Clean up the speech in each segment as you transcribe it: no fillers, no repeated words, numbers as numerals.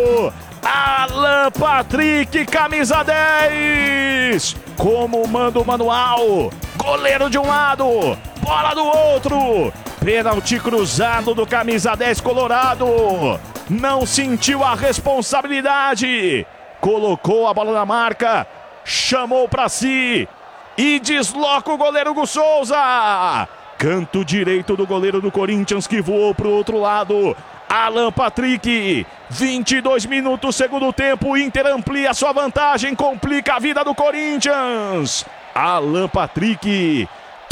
Alan Patrick, camisa 10. Como manda o manual. Goleiro de um lado, bola do outro. Pênalti cruzado do camisa 10 colorado. Não sentiu a responsabilidade. Colocou a bola na marca. Chamou para si. E desloca o goleiro Hugo Souza. Canto direito do goleiro do Corinthians que voou para o outro lado. Alan Patrick, 22 minutos, segundo tempo, Inter amplia sua vantagem, complica a vida do Corinthians. Alan Patrick,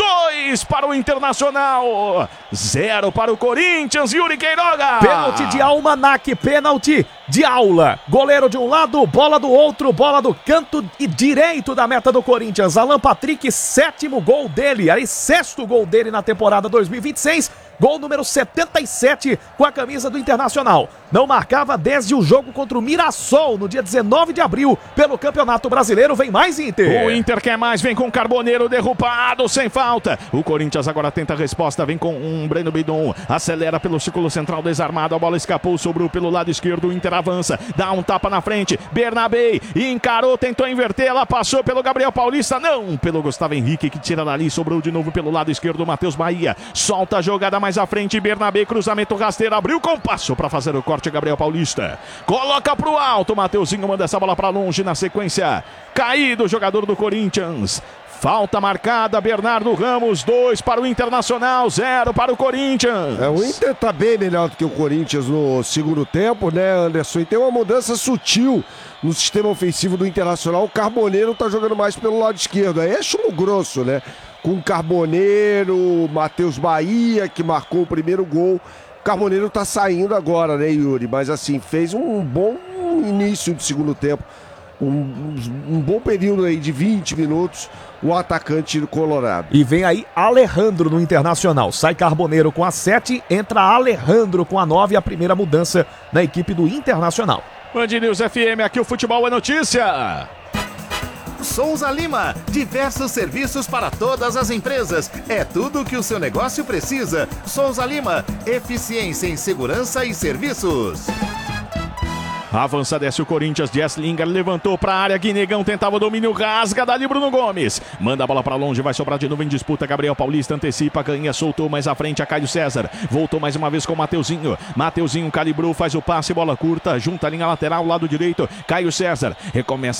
2 para o Internacional, 0 para o Corinthians, Yuri Queiroga. Pênalti de Almanac, pênalti de aula. Goleiro de um lado, bola do outro, bola do canto e direito da meta do Corinthians. Alan Patrick, 7º gol dele, aí 6º gol dele na temporada 2026. Gol número 77 com a camisa do Internacional. Não marcava desde o jogo contra o Mirassol no dia 19 de abril pelo Campeonato Brasileiro. Vem mais Inter. O Inter quer mais, vem com Carboneiro derrubado sem falta. O Corinthians agora tenta a resposta, vem com Breno Bidon. Acelera pelo círculo central desarmado, a bola escapou, sobrou pelo lado esquerdo, o Inter avança, dá um tapa na frente. Bernabé encarou, tentou inverter, ela passou pelo Gabriel Paulista, não, pelo Gustavo Henrique que tira dali, sobrou de novo pelo lado esquerdo, Matheus Bahia. Solta a jogada mais à frente, Bernabé, cruzamento rasteiro, abriu com passo para fazer o corte, Gabriel Paulista. Coloca pro alto, Mateuzinho manda essa bola para longe na sequência. Caído o jogador do Corinthians. Falta marcada, Bernardo Ramos, 2 para o Internacional, 0 para o Corinthians. O Inter tá bem melhor do que o Corinthians no segundo tempo, né, Anderson? E tem uma mudança sutil no sistema ofensivo do Internacional. O Carboneiro tá jogando mais pelo lado esquerdo. Aí é chumbo grosso, né? Com Carboneiro, Matheus Bahia, que marcou o primeiro gol. O Carboneiro tá saindo agora, né, Yuri? Mas assim, fez um bom início de segundo tempo. Um bom período aí de 20 minutos, o atacante do Colorado. E vem aí Alejandro no Internacional. Sai Carboneiro com a 7, entra Alejandro com a 9, a primeira mudança na equipe do Internacional. Band News FM, aqui o futebol é notícia. Souza Lima, diversos serviços para todas as empresas. É tudo o que o seu negócio precisa. Souza Lima, eficiência em segurança e serviços. Avança, desce o Corinthians, Jesslinger levantou para a área, Guinegão tentava o domínio, rasga dali Bruno Gomes. Manda a bola para longe, vai sobrar de novo em disputa, Gabriel Paulista antecipa, ganha, soltou mais à frente a Caio César. Voltou mais uma vez com o Mateuzinho. Mateuzinho calibrou, faz o passe, bola curta, junta a linha lateral, lado direito, Caio César. Recomeça